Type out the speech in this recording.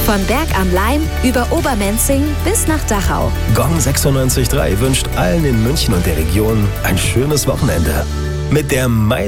Von Berg am Laim über Obermenzing bis nach Dachau. Gong 96.3 wünscht allen in München und der Region ein schönes Wochenende. Mit der